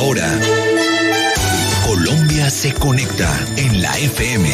hora. Colombia se conecta en la FM.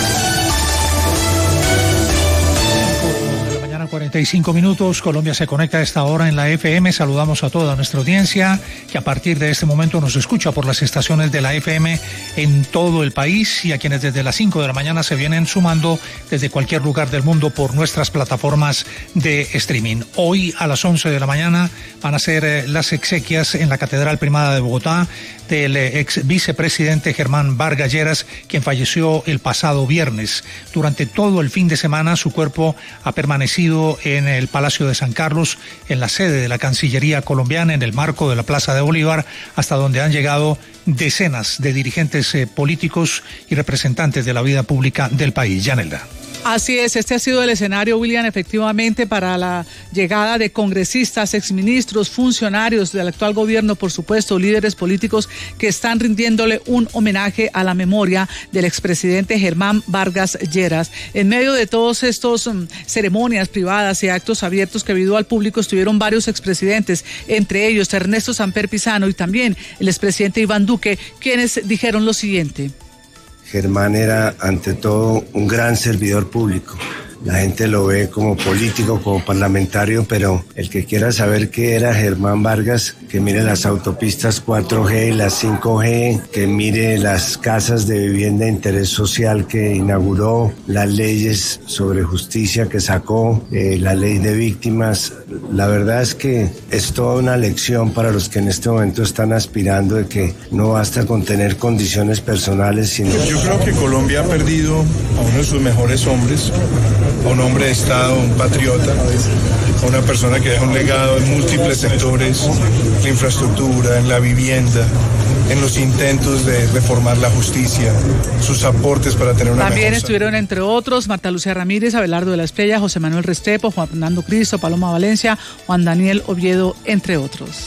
45 minutos, Colombia se conecta a esta hora en la FM. Saludamos a toda nuestra audiencia que a partir de este momento nos escucha por las estaciones de la FM en todo el país y a quienes desde las 5 de la mañana se vienen sumando desde cualquier lugar del mundo por nuestras plataformas de streaming. Hoy a las 11 de la mañana van a ser las exequias en la Catedral Primada de Bogotá del ex vicepresidente Germán Vargas Lleras, quien falleció el pasado viernes. Durante todo el fin de semana su cuerpo ha permanecido en el Palacio de San Carlos, en la sede de la Cancillería colombiana, en el marco de la Plaza de Bolívar, hasta donde han llegado decenas de dirigentes políticos y representantes de la vida pública del país. Yanelda. Así es, este ha sido el escenario, William, efectivamente, para la llegada de congresistas, exministros, funcionarios del actual gobierno, por supuesto, líderes políticos que están rindiéndole un homenaje a la memoria del expresidente Germán Vargas Lleras. En medio de todos estos ceremonias privadas y actos abiertos que ha habido al público, estuvieron varios expresidentes, entre ellos Ernesto Samper Pizano y también el expresidente Iván Duque, quienes dijeron lo siguiente. Germán era, ante todo, un gran servidor público. La gente lo ve como político, como parlamentario, pero el que quiera saber qué era Germán Vargas, que mire las autopistas 4G, las 5G, que mire las casas de vivienda de interés social que inauguró, las leyes sobre justicia que sacó, la ley de víctimas. La verdad es que es toda una lección para los que en este momento están aspirando de que no basta con tener condiciones personales, sino... Yo creo que Colombia ha perdido a uno de sus mejores hombres, a un hombre de Estado, un patriota, a una persona que deja un legado en múltiples sectores, en la infraestructura, en la vivienda, en los intentos de reformar la justicia, sus aportes para tener una También mejor estuvieron, entre otros, Marta Lucía Ramírez, Abelardo de la Espriella, José Manuel Restrepo, Juan Fernando Cristo, Paloma Valencia, Juan Daniel Oviedo, entre otros.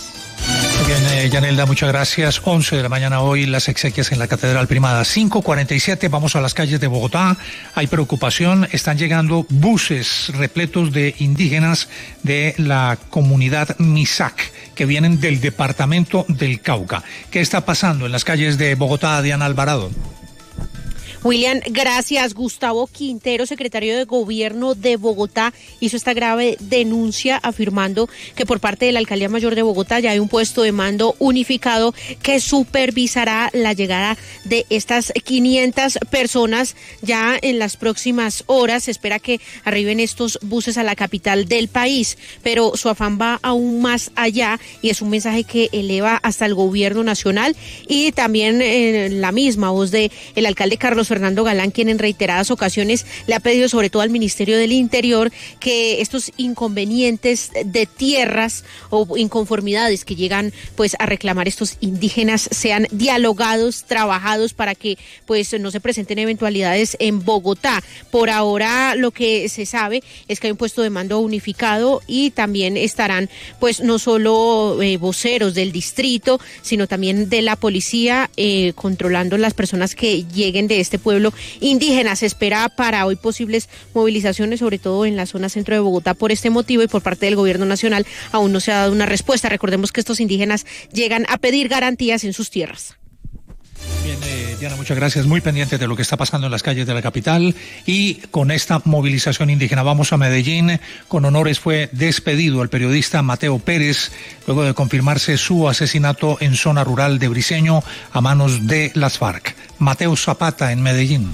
Bien, Yanelda, muchas gracias. 11 de la mañana hoy, las exequias en la Catedral Primada. 5:47, vamos a las calles de Bogotá. Hay preocupación, están llegando buses repletos de indígenas de la comunidad Misak, que vienen del departamento del Cauca. ¿Qué está pasando en las calles de Bogotá, Diana Alvarado? William, gracias. Gustavo Quintero, secretario de Gobierno de Bogotá, hizo esta grave denuncia afirmando que por parte de la Alcaldía Mayor de Bogotá ya hay un puesto de mando unificado que supervisará la llegada de estas 500 personas. Ya en las próximas horas se espera que arriben estos buses a la capital del país, pero su afán va aún más allá y es un mensaje que eleva hasta el Gobierno Nacional y también la misma voz de el alcalde Carlos Fernando Galán, quien en reiteradas ocasiones le ha pedido sobre todo al Ministerio del Interior que estos inconvenientes de tierras o inconformidades que llegan pues a reclamar estos indígenas sean dialogados, trabajados para que pues no se presenten eventualidades en Bogotá. Por ahora lo que se sabe es que hay un puesto de mando unificado y también estarán pues no solo voceros del distrito, sino también de la policía controlando las personas que lleguen de este pueblo indígena. Se espera para hoy posibles movilizaciones, sobre todo en la zona centro de Bogotá por este motivo, y por parte del Gobierno Nacional aún no se ha dado una respuesta. Recordemos que estos indígenas llegan a pedir garantías en sus tierras. Bien, Diana, muchas gracias. Muy pendiente de lo que está pasando en las calles de la capital y con esta movilización indígena. Vamos a Medellín. Con honores fue despedido el periodista Mateo Pérez luego de confirmarse su asesinato en zona rural de Briceño a manos de las FARC. Mateo Zapata en Medellín.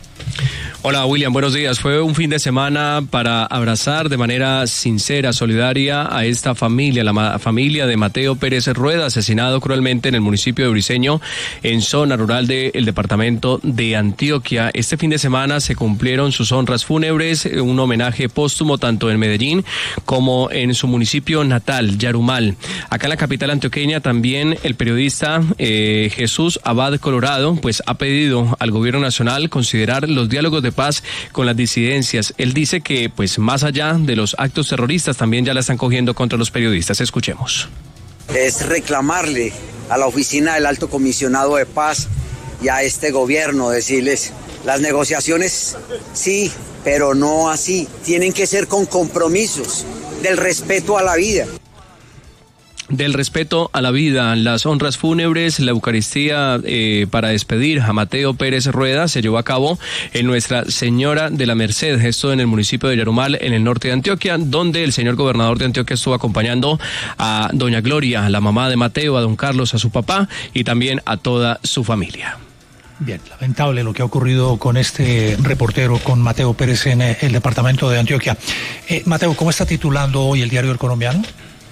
Hola William, buenos días. Fue un fin de semana para abrazar de manera sincera, solidaria a esta familia, la familia de Mateo Pérez Rueda, asesinado cruelmente en el municipio de Briceño, en zona rural del departamento de Antioquia. Este fin de semana se cumplieron sus honras fúnebres, un homenaje póstumo tanto en Medellín como en su municipio natal, Yarumal. Acá en la capital antioqueña también el periodista Jesús Abad Colorado pues ha pedido al gobierno nacional considerar los diálogos de paz con las disidencias. Él dice que pues más allá de los actos terroristas también ya la están cogiendo contra los periodistas. Escuchemos. Es reclamarle a la oficina del Alto Comisionado de Paz y a este gobierno, decirles, las negociaciones sí, pero no así. Tienen que ser con compromisos del respeto a la vida. del respeto a la vida, las honras fúnebres, la Eucaristía para despedir a Mateo Pérez Rueda se llevó a cabo en Nuestra Señora de la Merced, esto en el municipio de Yarumal, en el norte de Antioquia, donde el señor gobernador de Antioquia estuvo acompañando a doña Gloria, la mamá de Mateo, a don Carlos, a su papá y también a toda su familia. Bien, lamentable lo que ha ocurrido con este reportero, con Mateo Pérez en el departamento de Antioquia. Mateo, ¿cómo está titulando hoy el diario El Colombiano?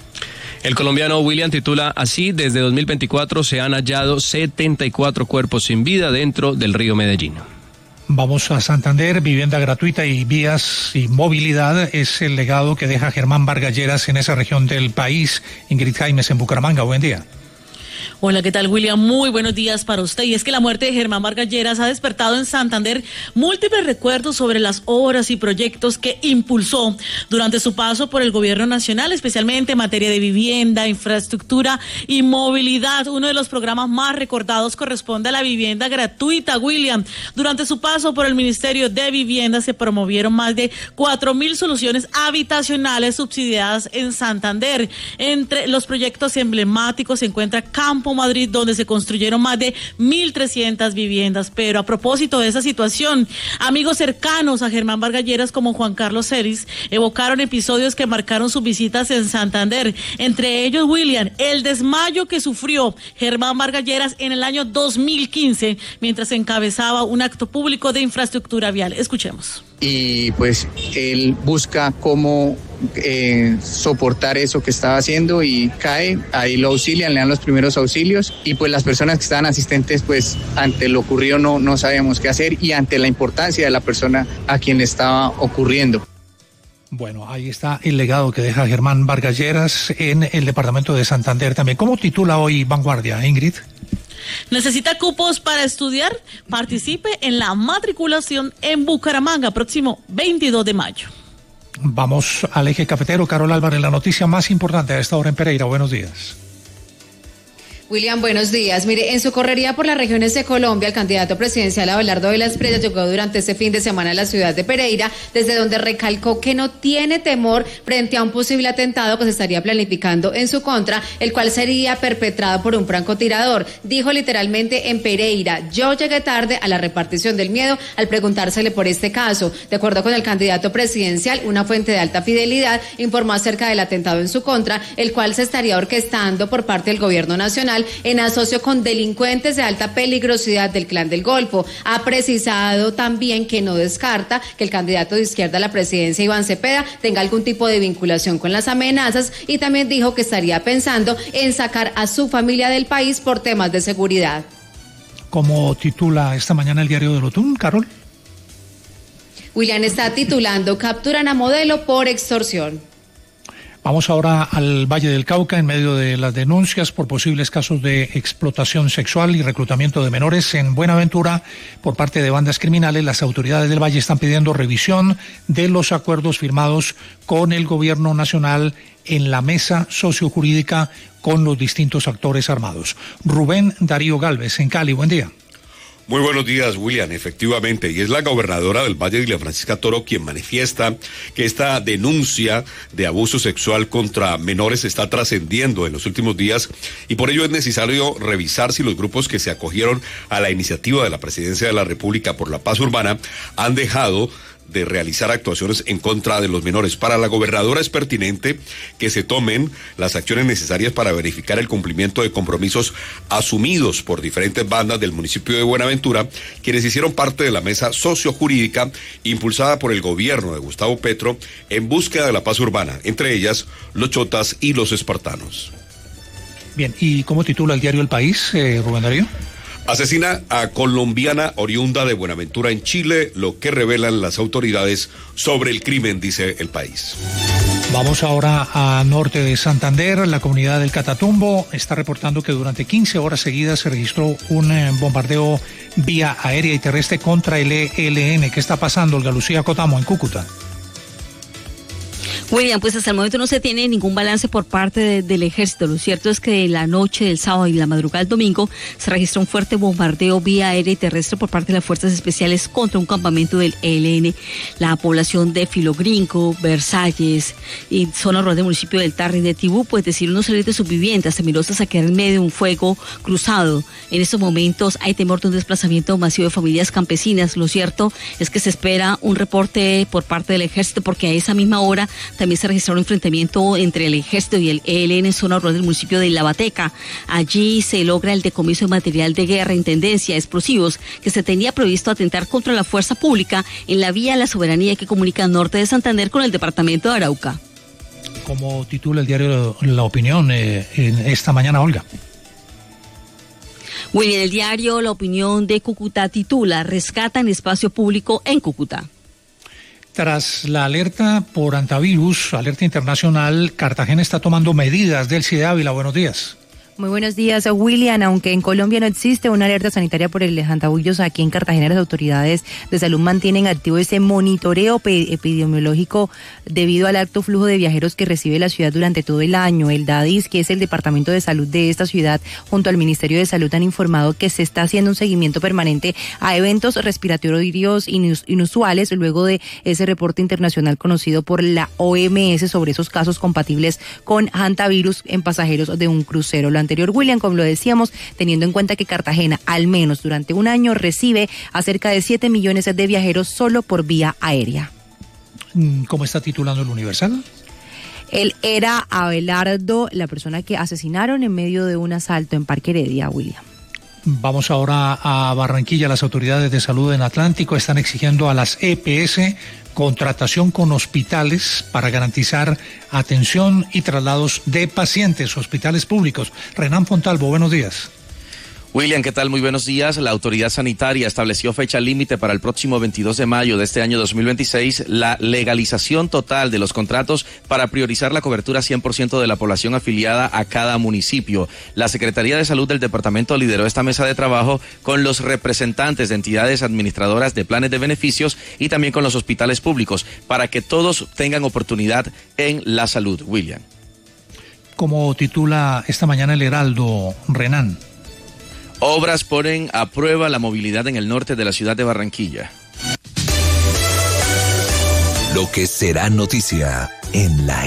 El colombiano William titula así: desde 2024 se han hallado 74 cuerpos sin vida dentro del río Medellín. Vamos a Santander. Vivienda gratuita y vías y movilidad es el legado que deja Germán Vargas Lleras en esa región del país. Ingrid Jaimes en Bucaramanga, buen día. Hola, ¿qué tal, William? Muy buenos días para usted. Y es que la muerte de Germán Vargas Lleras ha despertado en Santander múltiples recuerdos sobre las obras y proyectos que impulsó durante su paso por el gobierno nacional, especialmente en materia de vivienda, infraestructura y movilidad. Uno de los programas más recordados corresponde a la vivienda gratuita, William. Durante su paso por el Ministerio de Vivienda se promovieron más de 4.000 soluciones habitacionales subsidiadas en Santander. Entre los proyectos emblemáticos se encuentra Campo Madrid, donde se construyeron más de 1.300 viviendas. Pero a propósito de esa situación, amigos cercanos a Germán Vargas Lleras como Juan Carlos Ceris evocaron episodios que marcaron sus visitas en Santander. Entre ellos, William, el desmayo que sufrió Germán Vargas Lleras en el año 2015 mientras encabezaba un acto público de infraestructura vial. Escuchemos. Y pues él busca cómo soportar eso que estaba haciendo y cae, ahí lo auxilian, le dan los primeros auxilios y pues las personas que estaban asistentes pues ante lo ocurrido no sabíamos qué hacer y ante la importancia de la persona a quien estaba ocurriendo. Bueno, ahí está el legado que deja Germán Vargas Lleras en el departamento de Santander también. ¿Cómo titula hoy Vanguardia, Ingrid? ¿Necesita cupos para estudiar? Participe en la matriculación en Bucaramanga, próximo 22 de mayo. Vamos al eje cafetero. Carol Álvarez, la noticia más importante a esta hora en Pereira. Buenos días. William, buenos días. Mire, en su correría por las regiones de Colombia, el candidato presidencial Abelardo Vilas Presa llegó durante este fin de semana a la ciudad de Pereira, desde donde recalcó que no tiene temor frente a un posible atentado que se estaría planificando en su contra, el cual sería perpetrado por un francotirador. Dijo literalmente en Pereira: yo llegué tarde a la repartición del miedo al preguntársele por este caso. De acuerdo con el candidato presidencial, una fuente de alta fidelidad informó acerca del atentado en su contra, el cual se estaría orquestando por parte del gobierno nacional en asocio con delincuentes de alta peligrosidad del Clan del Golfo. Ha precisado también que no descarta que el candidato de izquierda a la presidencia, Iván Cepeda, tenga algún tipo de vinculación con las amenazas, y también dijo que estaría pensando en sacar a su familia del país por temas de seguridad. Como titula esta mañana el diario de Lotún, Carol. William está titulando: capturan a modelo por extorsión. Vamos ahora al Valle del Cauca. En medio de las denuncias por posibles casos de explotación sexual y reclutamiento de menores en Buenaventura por parte de bandas criminales, las autoridades del Valle están pidiendo revisión de los acuerdos firmados con el gobierno nacional en la mesa sociojurídica con los distintos actores armados. Rubén Darío Galvez en Cali, buen día. Muy buenos días, William. Efectivamente, y es la gobernadora del Valle, Dilia Francisca Toro, quien manifiesta que esta denuncia de abuso sexual contra menores está trascendiendo en los últimos días y por ello es necesario revisar si los grupos que se acogieron a la iniciativa de la Presidencia de la República por la Paz Urbana han dejado de realizar actuaciones en contra de los menores. Para la gobernadora es pertinente que se tomen las acciones necesarias para verificar el cumplimiento de compromisos asumidos por diferentes bandas del municipio de Buenaventura, quienes hicieron parte de la mesa sociojurídica impulsada por el gobierno de Gustavo Petro en búsqueda de la paz urbana, entre ellas los chotas y los espartanos. Bien, ¿y cómo titula el diario El País, Rubén Darío? Asesina a colombiana oriunda de Buenaventura en Chile, lo que revelan las autoridades sobre el crimen, dice El País. Vamos ahora a norte de Santander. La comunidad del Catatumbo está reportando que durante 15 horas seguidas se registró un bombardeo vía aérea y terrestre contra el ELN. ¿Qué está pasando, Olga Lucía Cotamo, en Cúcuta? William, pues hasta el momento no se tiene ningún balance por parte del ejército. Lo cierto es que la noche del sábado y la madrugada del domingo se registró un fuerte bombardeo vía aérea y terrestre por parte de las fuerzas especiales contra un campamento del ELN. La población de Filogrinco, Versalles y zona rural del municipio del Tarri de Tibú, pues decidieron no salir de sus viviendas, temerosas a quedar en medio de un fuego cruzado. En estos momentos hay temor de un desplazamiento masivo de familias campesinas. Lo cierto es que se espera un reporte por parte del ejército, porque a esa misma hora también se registró un enfrentamiento entre el ejército y el ELN en zona rural del municipio de La Bateca. Allí se logra el decomiso de material de guerra, intendencia, explosivos, que se tenía previsto atentar contra la fuerza pública en la vía La Soberanía que comunica el norte de Santander con el departamento de Arauca. Como titula el diario La Opinión en esta mañana, Olga? William, el diario La Opinión de Cúcuta titula: rescatan espacio público en Cúcuta. Tras la alerta por antivirus, alerta internacional, Cartagena está tomando medidas. Delcy Ávila, buenos días. Muy buenos días, William. Aunque en Colombia no existe una alerta sanitaria por el hantavirus, aquí en Cartagena las autoridades de salud mantienen activo ese monitoreo epidemiológico debido al alto flujo de viajeros que recibe la ciudad durante todo el año. El DADIS, que es el Departamento de Salud de esta ciudad, junto al Ministerio de Salud, han informado que se está haciendo un seguimiento permanente a eventos respiratorios inusuales luego de ese reporte internacional conocido por la OMS sobre esos casos compatibles con hantavirus en pasajeros de un crucero. Lo anterior, William, como lo decíamos, teniendo en cuenta que Cartagena, al menos durante un año, recibe a cerca de 7 millones de viajeros solo por vía aérea. ¿Cómo está titulando el Universal? Él era Abelardo, la persona que asesinaron en medio de un asalto en Parque Heredia, William. Vamos ahora a Barranquilla. Las autoridades de salud en Atlántico están exigiendo a las EPS contratación con hospitales para garantizar atención y traslados de pacientes, hospitales públicos. Renan Fontalvo, buenos días. William, ¿qué tal? Muy buenos días. La autoridad sanitaria estableció fecha límite para el próximo 22 de mayo de este año 2026, la legalización total de los contratos para priorizar la cobertura 100% de la población afiliada a cada municipio. La Secretaría de Salud del departamento lideró esta mesa de trabajo con los representantes de entidades administradoras de planes de beneficios y también con los hospitales públicos para que todos tengan oportunidad en la salud. William. Como titula esta mañana el Heraldo, Renan. Obras ponen a prueba la movilidad en el norte de la ciudad de Barranquilla. Lo que será noticia en la